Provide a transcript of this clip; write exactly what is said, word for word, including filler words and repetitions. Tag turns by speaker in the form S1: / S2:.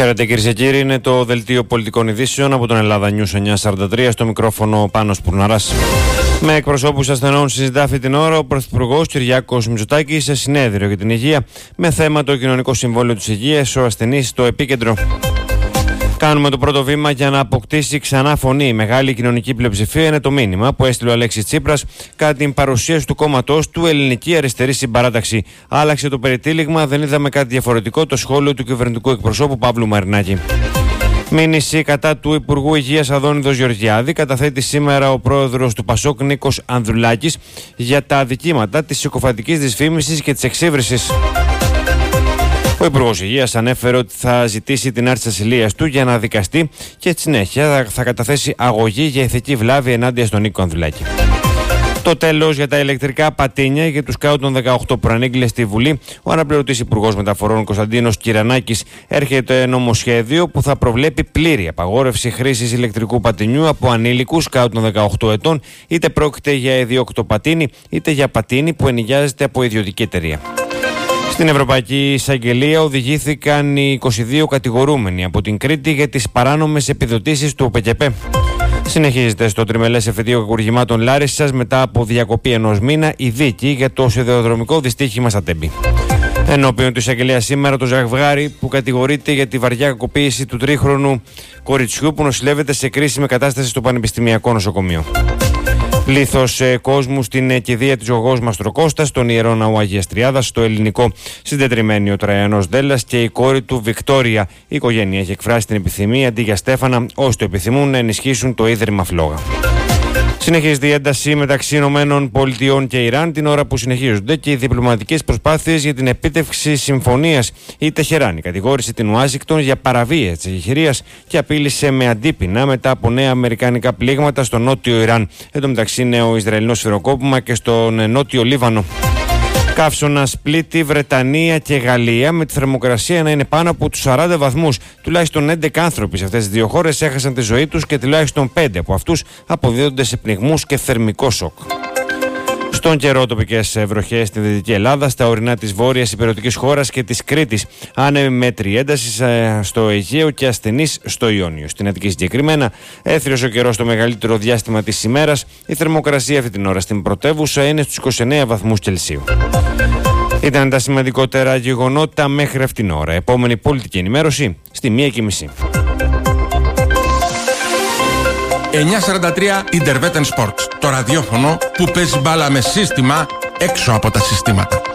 S1: Χαίρετε κυρίες και κύριοι, είναι το δελτίο πολιτικών ειδήσεων από τον Ελλάδα News εννιακόσια σαράντα τρία, στο μικρόφωνο Πάνος Πουρναράς. Με εκπροσώπους ασθενών συζητά αυτή την ώρα ο Πρωθυπουργός Κυριάκος Μητσοτάκης σε συνέδριο για την υγεία με θέμα το κοινωνικό συμβόλαιο της υγείας, ο ασθενής στο επίκεντρο. Κάνουμε το πρώτο βήμα για να αποκτήσει ξανά φωνή. Η μεγάλη κοινωνική πλειοψηφία είναι το μήνυμα που έστειλε ο Αλέξης Τσίπρας κατά την παρουσίαση του κόμματός του Ελληνική Αριστερή Συμπαράταξη. Άλλαξε το περιτύλιγμα, δεν είδαμε κάτι διαφορετικό, το σχόλιο του κυβερνητικού εκπροσώπου Παύλου Μαρινάκη. Μήνυση κατά του Υπουργού Υγείας Αδόνιδος Γεωργιάδη καταθέτει σήμερα ο πρόεδρος του Πασόκ Νίκος Ανδρουλάκης για τα αδικήματα της συκοφαντικής δυσφήμισης και της εξύβρισης. Ο Υπουργός Υγείας ανέφερε ότι θα ζητήσει την άρση της ασυλίας του για να δικαστεί και στη συνέχεια θα καταθέσει αγωγή για ηθική βλάβη ενάντια στον Νίκο Ανδρουλάκη. Το τέλος για τα ηλεκτρικά πατίνια για τους ΚΑΟ των δεκαοκτώ που ανήγγειλε στη Βουλή. Ο αναπληρωτής Υπουργός Μεταφορών Κωνσταντίνος Κυρανάκης έρχεται νομοσχέδιο που θα προβλέπει πλήρη απαγόρευση χρήσης ηλεκτρικού πατινιού από ανήλικους ΚΑΟ των δεκαοκτώ ετών, είτε πρόκειται για ιδιοκτοπατίνι είτε για πατίνι που ενοικιάζεται από ιδιωτική εταιρεία. Στην Ευρωπαϊκή Εισαγγελία οδηγήθηκαν οι είκοσι δύο κατηγορούμενοι από την Κρήτη για τις παράνομες επιδοτήσεις του ΟΠΕΚΕΠΕ. Συνεχίζεται στο τριμελές εφετείο κακουργημάτων Λάρισσας μετά από διακοπή ενός μήνα η δίκη για το σιδηροδρομικό δυστύχημα στα Τέμπη. Ενώπιον της εισαγγελίας σήμερα το Ζαγβγάρι που κατηγορείται για τη βαριά κακοποίηση του τρίχρονου κοριτσιού που νοσηλεύεται σε κρίσιμη κατάσταση στο Πανεπιστημιακό Νοσοκομείο. Πλήθος ε, κόσμου στην ε, κηδεία της Γογός Μαστροκώστα, στον Ιερό Ναό Αγίας Τριάδας, στο ελληνικό συντετριμένη ο Τραϊανός Δέλλας και η κόρη του Βικτόρια. Η οικογένεια έχει εκφράσει την επιθυμία αντί για Στέφανα, όσοι το επιθυμούν, να ενισχύσουν το Ίδρυμα Φλόγα. Συνεχίζεται η ένταση μεταξύ Ηνωμένων Πολιτειών και Ιράν την ώρα που συνεχίζονται και οι διπλωματικές προσπάθειες για την επίτευξη συμφωνίας. Η Τεχεράνη κατηγόρησε την Ουάσιγκτον για παραβίαση της εγχειρίας και απείλησε με αντίπεινα μετά από νέα αμερικανικά πλήγματα στο νότιο Ιράν. Εν τω μεταξύ, νέο Ισραηλινό σφυροκόπημα και στον νότιο Λίβανο. Καύσωνας πλήττει Βρετανία και Γαλλία με τη θερμοκρασία να είναι πάνω από τους σαράντα βαθμούς. Τουλάχιστον έντεκα άνθρωποι σε αυτές τις δύο χώρες έχασαν τη ζωή τους και τουλάχιστον πέντε από αυτούς αποδίδονται σε πνιγμούς και θερμικό σοκ. Στον καιρό, τοπικές βροχές στη Δυτική Ελλάδα, στα ορεινά της βόρειας υπηρετικής χώρας και της Κρήτης. Άνεμη μέτρη ένταση στο Αιγαίο και ασθενής στο Ιόνιο. Στην Αττική συγκεκριμένα, έθριος ο καιρός το μεγαλύτερο διάστημα της ημέρας. Η θερμοκρασία αυτή την ώρα στην πρωτεύουσα είναι στους είκοσι εννέα βαθμούς Κελσίου. Ήταν τα σημαντικότερα γεγονότα μέχρι αυτήν την ώρα. Επόμενη πολιτική ενημέρωση στη μία και μισή.
S2: εννιακόσια σαράντα τρία Interveten Sports, το ραδιόφωνο που παίζει μπάλα με σύστημα έξω από τα συστήματα.